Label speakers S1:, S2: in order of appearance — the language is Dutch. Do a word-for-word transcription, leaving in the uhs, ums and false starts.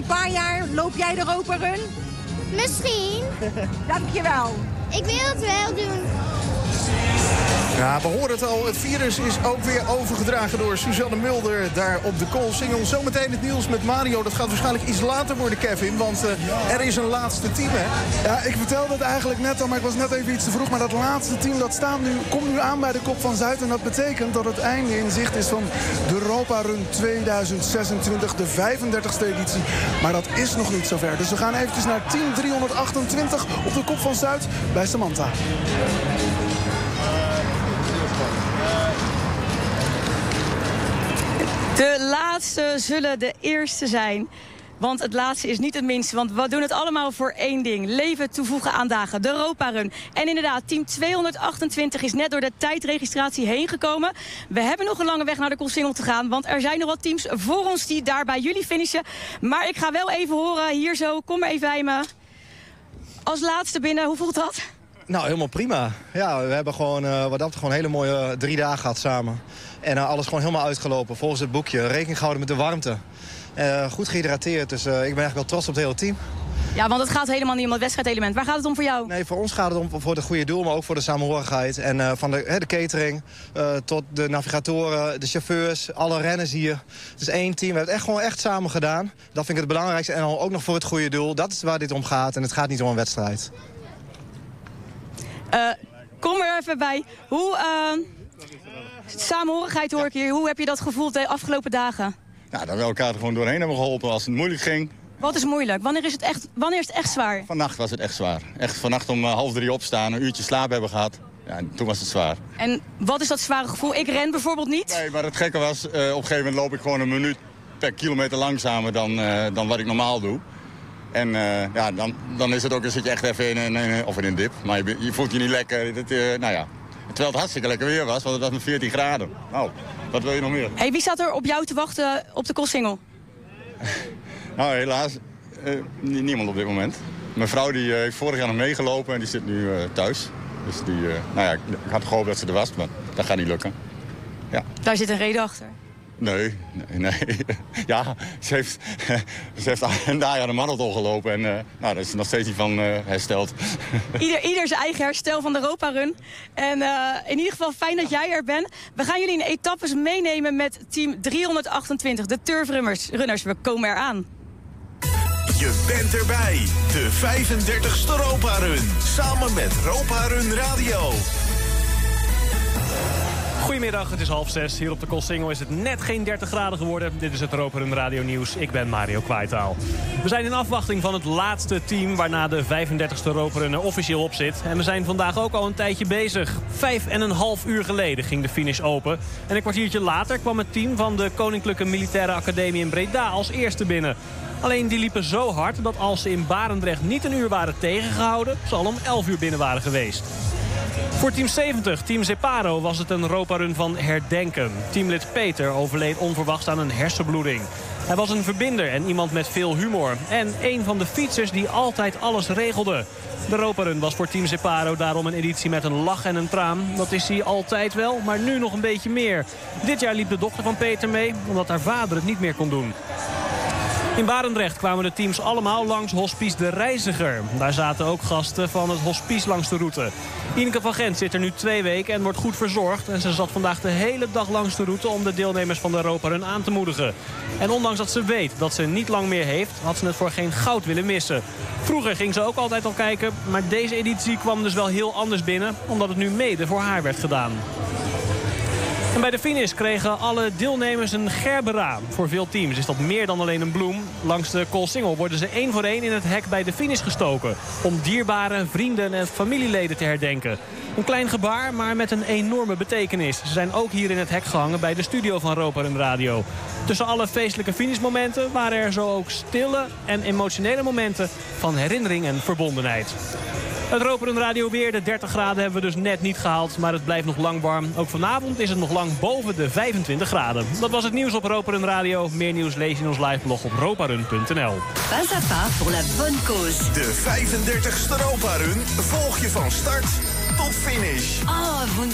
S1: paar jaar loop jij de Europa Run?
S2: Misschien.
S1: Dankjewel.
S2: Ik wil het wel doen.
S3: Ja, we horen het al. Het virus is ook weer overgedragen door Suzanne Mulder daar op de Koolsingel. Zometeen het nieuws met Mario. Dat gaat waarschijnlijk iets later worden, Kevin. Want uh, er is een laatste team, hè?
S4: Ja, ik vertelde het eigenlijk net al, maar ik was net even iets te vroeg. Maar dat laatste team, dat staat nu, komt nu aan bij de Kop van Zuid. En dat betekent dat het einde in zicht is van de Europa Run tweeduizend zesentwintig. De vijfendertigste editie. Maar dat is nog niet zover. Dus we gaan eventjes naar team driehonderdachtentwintig op de Kop van Zuid bij Samantha.
S5: De laatste zullen de eerste zijn. Want het laatste is niet het minste. Want we doen het allemaal voor één ding. Leven toevoegen aan dagen. De Europa Run. En inderdaad, team tweehonderdachtentwintig is net door de tijdregistratie heen gekomen. We hebben nog een lange weg naar de Koolsingel te gaan. Want er zijn nog wat teams voor ons die daar bij jullie finishen. Maar ik ga wel even horen, hier zo, kom maar even bij me. Als laatste binnen, hoe voelt dat?
S6: Nou, helemaal prima. Ja, we hebben gewoon, uh, wat dat gewoon hele mooie drie dagen gehad samen. En uh, alles gewoon helemaal uitgelopen volgens het boekje. Rekening gehouden met de warmte. Uh, goed gehydrateerd, dus uh, ik ben eigenlijk wel trots op het hele team.
S5: Ja, want het gaat helemaal niet om het wedstrijdelement. Waar gaat het om voor jou?
S6: Nee, voor ons gaat het om voor het goede doel, maar ook voor de samenhorigheid. En uh, van de, he, de catering uh, tot de navigatoren, de chauffeurs, alle renners hier. Het is één team. We hebben het echt gewoon echt samen gedaan. Dat vind ik het belangrijkste. En dan ook nog voor het goede doel. Dat is waar dit om gaat. En het gaat niet om een wedstrijd.
S5: Uh, kom er even bij. Hoe, uh, samenhorigheid hoor ik hier. Hoe heb je dat gevoeld de afgelopen dagen?
S7: Ja, dat we elkaar er gewoon doorheen hebben geholpen als het moeilijk ging.
S5: Wat is moeilijk? Wanneer is het echt, wanneer is het echt zwaar?
S7: Vannacht was het echt zwaar. Echt vannacht om uh, half drie opstaan, een uurtje slaap hebben gehad. Ja, toen was het zwaar.
S5: En wat is dat zware gevoel? Ik ren bijvoorbeeld niet?
S7: Nee, maar het gekke was, uh, op een gegeven moment loop ik gewoon een minuut per kilometer langzamer dan, uh, dan wat ik normaal doe. En uh, ja, dan, dan is het ook, dan zit je echt even in een, in, of in een dip. Maar je, je voelt je niet lekker. Dat, uh, nou ja. Terwijl het hartstikke lekker weer was, want het was met veertien graden. Nou, wat wil je nog meer?
S5: Hey, wie staat er op jou te wachten op de Koolsingel?
S7: Nou, helaas uh, niemand op dit moment. Mijn vrouw die, uh, heeft vorig jaar nog meegelopen en die zit nu uh, thuis. Dus die, uh, nou ja, ik, ik had gehoopt dat ze er was, maar dat gaat niet lukken. Ja.
S5: Daar zit een reden achter.
S7: Nee, nee, nee. Ja, ze heeft, ze heeft een najaar de marathon gelopen en uh, nou, daar is ze nog steeds niet van uh, hersteld.
S5: Ieder, ieder zijn eigen herstel van de Europa Run. En uh, in ieder geval fijn dat jij er bent. We gaan jullie in etappes meenemen met team driehonderdachtentwintig, de turfrunners. Runners, we komen eraan.
S8: Je bent erbij, de vijfendertigste Europa Run, samen met Europa Run Radio.
S9: Goedemiddag, het is half zes. Hier op de Koolsingel is het net geen dertig graden geworden. Dit is het Europa Run Radio Nieuws. Ik ben Mario Kwaitaal. We zijn in afwachting van het laatste team waarna de vijfendertigste Europa Run er officieel op zit. En we zijn vandaag ook al een tijdje bezig. Vijf en een half uur geleden ging de finish open. En een kwartiertje later kwam het team van de Koninklijke Militaire Academie in Breda als eerste binnen. Alleen die liepen zo hard dat als ze in Barendrecht niet een uur waren tegengehouden, ze al om elf uur binnen waren geweest. Voor team zeventig, team Zeparo, was het een Europa-run van herdenken. Teamlid Peter overleed onverwachts aan een hersenbloeding. Hij was een verbinder en iemand met veel humor. En een van de fietsers die altijd alles regelde. De Europa-run was voor team Zeparo daarom een editie met een lach en een traan. Dat is hij altijd wel, maar nu nog een beetje meer. Dit jaar liep de dochter van Peter mee, omdat haar vader het niet meer kon doen. In Barendrecht kwamen de teams allemaal langs Hospice de Reiziger. Daar zaten ook gasten van het hospice langs de route. Ineke van Gent zit er nu twee weken en wordt goed verzorgd. En ze zat vandaag de hele dag langs de route om de deelnemers van de Europa Run aan te moedigen. En ondanks dat ze weet dat ze niet lang meer heeft, had ze het voor geen goud willen missen. Vroeger ging ze ook altijd al kijken, maar deze editie kwam dus wel heel anders binnen, omdat het nu mede voor haar werd gedaan. En bij de finish kregen alle deelnemers een gerbera. Voor veel teams is dat meer dan alleen een bloem. Langs de Koolsingel worden ze één voor één in het hek bij de finish gestoken. Om dierbare vrienden en familieleden te herdenken. Een klein gebaar, maar met een enorme betekenis. Ze zijn ook hier in het hek gehangen bij de studio van Europa Run Radio. Tussen alle feestelijke finishmomenten waren er zo ook stille en emotionele momenten van herinnering en verbondenheid. Het Europa Run Radio weer, de dertig graden hebben we dus net niet gehaald. Maar het blijft nog lang warm. Ook vanavond is het nog lang boven de vijfentwintig graden. Dat was het nieuws op Europa Run Radio. Meer nieuws lees je in ons liveblog op roparun punt n l.
S8: Pas à pas pour la bonne cause. De vijfendertigste Europa Run volg je van start tot finish.
S10: Oh,